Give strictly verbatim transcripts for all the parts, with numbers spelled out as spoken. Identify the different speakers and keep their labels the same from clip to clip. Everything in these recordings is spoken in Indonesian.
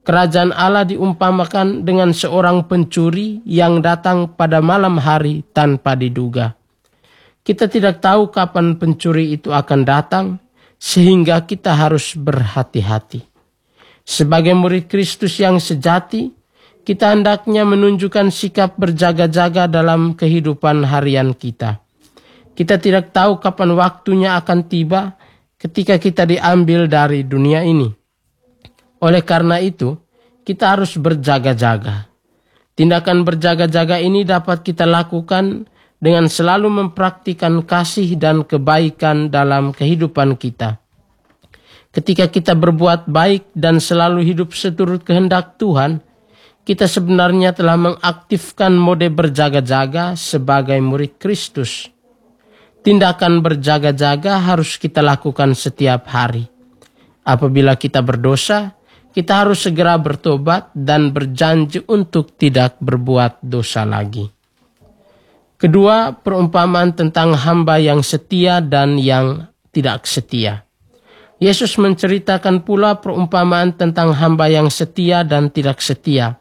Speaker 1: Kerajaan Allah diumpamakan dengan seorang pencuri yang datang pada malam hari tanpa diduga. Kita tidak tahu kapan pencuri itu akan datang, sehingga kita harus berhati-hati. Sebagai murid Kristus yang sejati, kita hendaknya menunjukkan sikap berjaga-jaga dalam kehidupan harian kita. Kita tidak tahu kapan waktunya akan tiba ketika kita diambil dari dunia ini. Oleh karena itu, kita harus berjaga-jaga. Tindakan berjaga-jaga ini dapat kita lakukan dengan selalu mempraktikkan kasih dan kebaikan dalam kehidupan kita. Ketika kita berbuat baik dan selalu hidup seturut kehendak Tuhan, kita sebenarnya telah mengaktifkan mode berjaga-jaga sebagai murid Kristus. Tindakan berjaga-jaga harus kita lakukan setiap hari. Apabila kita berdosa, kita harus segera bertobat dan berjanji untuk tidak berbuat dosa lagi. Kedua, perumpamaan tentang hamba yang setia dan yang tidak setia. Yesus menceritakan pula perumpamaan tentang hamba yang setia dan tidak setia.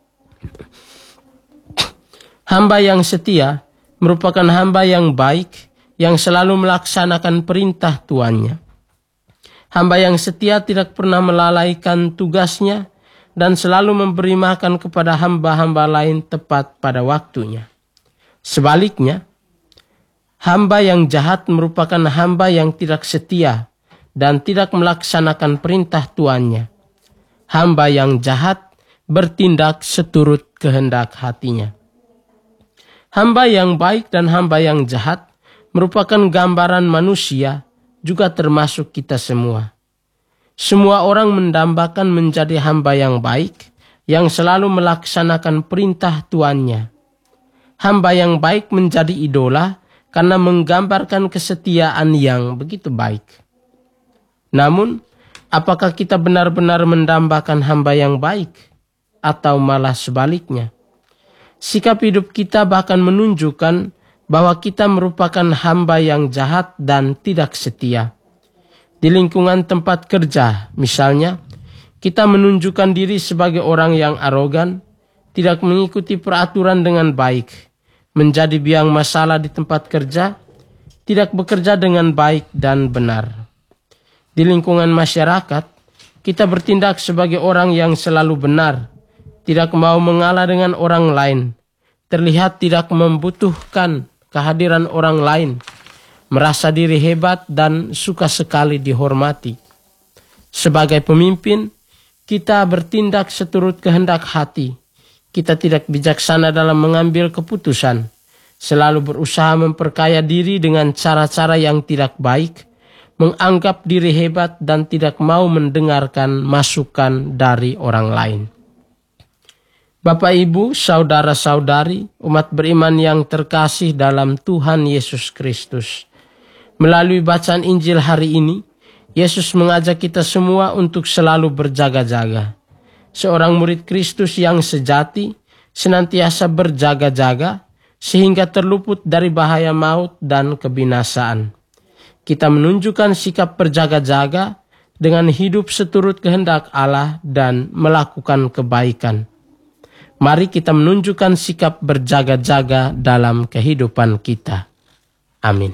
Speaker 1: Hamba yang setia merupakan hamba yang baik yang selalu melaksanakan perintah tuannya. Hamba yang setia tidak pernah melalaikan tugasnya dan selalu memberi makan kepada hamba-hamba lain tepat pada waktunya. Sebaliknya, hamba yang jahat merupakan hamba yang tidak setia dan tidak melaksanakan perintah tuannya. Hamba yang jahat bertindak seturut kehendak hatinya. Hamba yang baik dan hamba yang jahat merupakan gambaran manusia, juga termasuk kita semua. Semua orang mendambakan menjadi hamba yang baik, yang selalu melaksanakan perintah tuannya. Hamba yang baik menjadi idola karena menggambarkan kesetiaan yang begitu baik. Namun, apakah kita benar-benar mendambakan hamba yang baik? Atau malah sebaliknya? Sikap hidup kita bahkan menunjukkan bahwa kita merupakan hamba yang jahat dan tidak setia. Di lingkungan tempat kerja, misalnya, kita menunjukkan diri sebagai orang yang arogan, tidak mengikuti peraturan dengan baik, menjadi biang masalah di tempat kerja, tidak bekerja dengan baik dan benar. Di lingkungan masyarakat, kita bertindak sebagai orang yang selalu benar, tidak mau mengalah dengan orang lain, terlihat tidak membutuhkan kehadiran orang lain, merasa diri hebat dan suka sekali dihormati. Sebagai pemimpin, kita bertindak seturut kehendak hati. Kita tidak bijaksana dalam mengambil keputusan, selalu berusaha memperkaya diri dengan cara-cara yang tidak baik, menganggap diri hebat dan tidak mau mendengarkan masukan dari orang lain. Bapak, Ibu, saudara-saudari, umat beriman yang terkasih dalam Tuhan Yesus Kristus. Melalui bacaan Injil hari ini, Yesus mengajak kita semua untuk selalu berjaga-jaga. Seorang murid Kristus yang sejati senantiasa berjaga-jaga sehingga terluput dari bahaya maut dan kebinasaan. Kita menunjukkan sikap berjaga-jaga dengan hidup seturut kehendak Allah dan melakukan kebaikan. Mari kita menunjukkan sikap berjaga-jaga dalam kehidupan kita. Amin.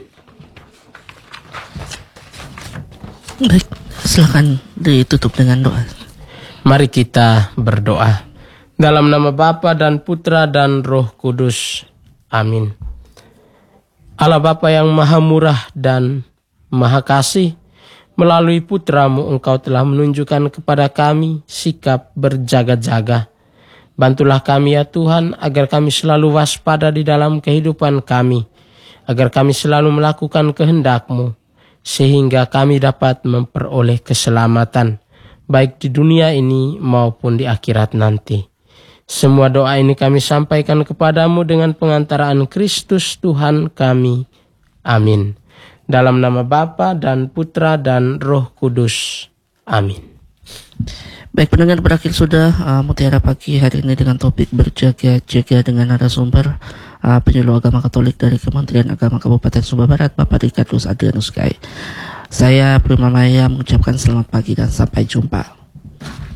Speaker 2: Baik, silakan ditutup dengan doa.
Speaker 1: Mari kita berdoa. Dalam nama Bapa dan Putra dan Roh Kudus. Amin. Allah Bapa yang maha murah dan maha kasih, melalui Putra-Mu Engkau telah menunjukkan kepada kami sikap berjaga-jaga. Bantulah kami ya Tuhan, agar kami selalu waspada di dalam kehidupan kami, agar kami selalu melakukan kehendak-Mu, sehingga kami dapat memperoleh keselamatan, baik di dunia ini maupun di akhirat nanti. Semua doa ini kami sampaikan kepadamu dengan pengantaraan Kristus Tuhan kami. Amin. Dalam nama Bapa dan Putra dan Roh Kudus. Amin.
Speaker 2: Baik pendengar, berakhir sudah uh, Mutiara Pagi hari ini dengan topik berjaga-jaga dengan narasumber uh, penyuluh agama Katolik dari Kementerian Agama Kabupaten Sumba Barat, Bapak Ricardus Adrianus Gai. Saya Prima Maya mengucapkan selamat pagi dan sampai jumpa.